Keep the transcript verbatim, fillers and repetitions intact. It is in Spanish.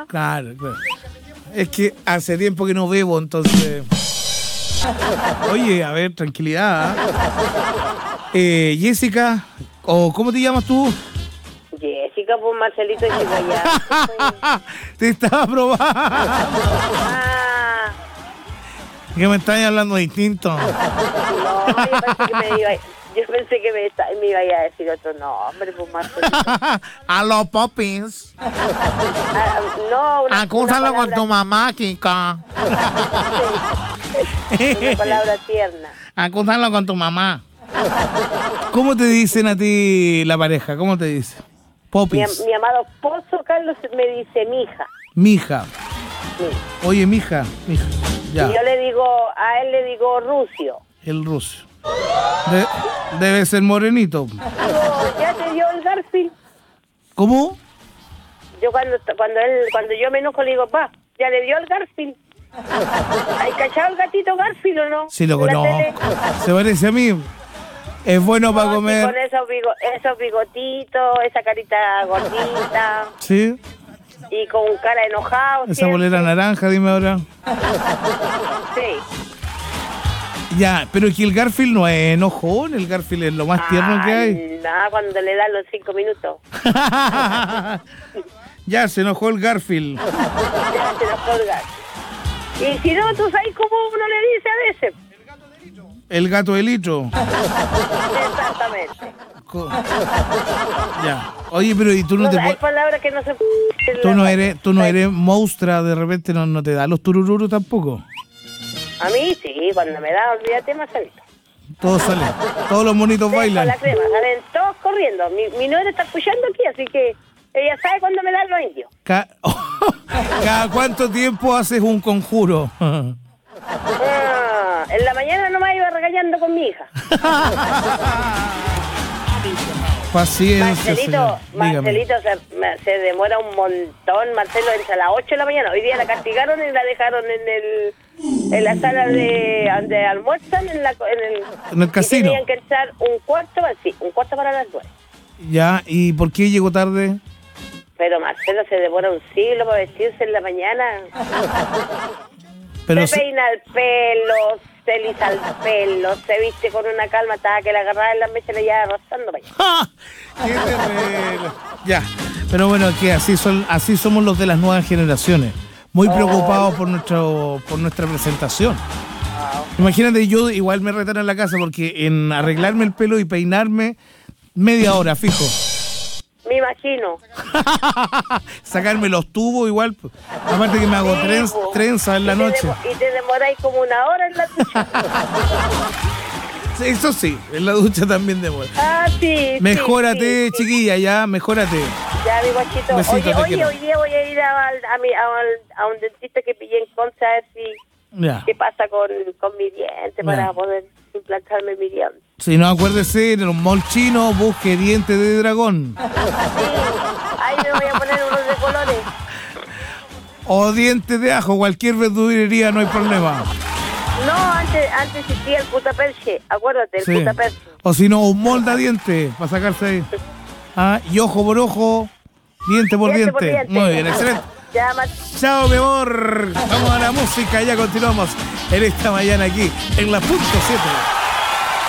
Claro, claro. Es que hace tiempo que no bebo, entonces... Oye, a ver, tranquilidad. ¿eh? Eh, Jessica, o ¿cómo te llamas tú? Jessica, pues Marcelito Chicaya. Te estaba probando. Ah, Que me estás hablando distinto. no, yo pensé que me iba, yo pensé que me, me iba a decir otro nombre, pues Marcelito. A los popins. Ah, no, una, Acúsalo una con tu palabra, mamá, Kika. una palabra tierna. Acúsalo con tu mamá. ¿Cómo te dicen a ti la pareja? ¿Cómo te dice? Mi, Popis. mi amado esposo Carlos me dice mija. Mija. Sí. Oye, mija. Mija. Ya. Y yo le digo, a él le digo Rucio. El ruso. De- debe ser morenito. Digo, ya te dio el Garfield. ¿Cómo? Yo cuando cuando él cuando yo me enojo le digo, pa, ya le dio el Garfield. ¿Hay cachado el gatito Garfield o no? Sí, lo En la tele. conozco. Se parece a mí. Es bueno para No, sí, comer. con esos, bigo- esos bigotitos, esa carita gordita Sí. y con cara enojado. Esa siempre. bolera naranja, dime ahora. Sí. Ya, pero es que el Garfield no es enojón. El Garfield es lo más tierno que hay. Nada, cuando le dan los cinco minutos. Ya, se enojó el Garfield. Ya se los colgas. Y si no, tú sabes cómo uno le dice a veces. El gato de litro. Exactamente. Co- Ya. Oye, pero ¿y tú no No, te hay po- palabras que no se pueden. tú no eres, tú no eres monstrua, de repente no, no te da los turururu tampoco? A mí sí, cuando me da, olvídate más salito. Todos salen, todos los monitos Con bailan. la crema, salen todos corriendo. Mi, mi nuera está escuchando aquí, así que ella sabe cuándo me dan los indios. Ca- ¿Cada cuánto tiempo haces un conjuro? Ah, en la mañana nomás iba regañando con mi hija. Paciencia, Marcelito, señor. Dígame. Marcelito se, me- se demora un montón. Marcelo entra a las ocho de la mañana. Hoy día la castigaron y la dejaron en el en la sala de donde almuerzan en, la, en el En el casino. Y tenían que entrar un cuarto para sí, un cuarto para las nueve. Ya, ¿y por qué llegó tarde? Pero Marcelo se demora un siglo para vestirse en la mañana. Pero se se- peina el pelo, se lisa el pelo, se viste con una calma, estaba que la agarraba en la mesa y le iba arrastrando para allá. ¡Ja! ¡Qué terrible! Ya, pero bueno, que así son, así somos los de las nuevas generaciones. Muy preocupados por nuestro, por nuestra presentación. Imagínate, yo igual me retan en la casa porque en arreglarme el pelo y peinarme, media hora, fijo. Me imagino. Sacarme los tubos igual. pues. Aparte que me hago Sí, trenz- po. trenza en la Y te noche. demo- Y te demoráis como una hora en la ducha. Sí, eso sí, en la ducha también demora. Ah, sí. Mejórate, sí, sí, sí. chiquilla, ya, mejórate. Ya, mi guachito. Besito, Oye, te oye, quiero. hoy día voy a ir a, a, mi- a, a un dentista que pillé en Conce a ver si Ya. qué pasa con, con mi diente para Ya. poder implantarme mi diente. Si no, acuérdese, en un mall chino busque diente de dragón. Sí, ahí me voy a poner unos de colores. O diente de ajo, cualquier verdulería, no hay problema. No, antes, antes existía el putaperche, acuérdate, el Sí. putaperche. O si no, un molda diente para sacarse ahí. Ah, y ojo por ojo, diente por Diente diente. por diente. Muy bien, excelente. Ya, Mar- Chao, mi amor. Vamos a la música, ya continuamos en esta mañana aquí, en la punto siete.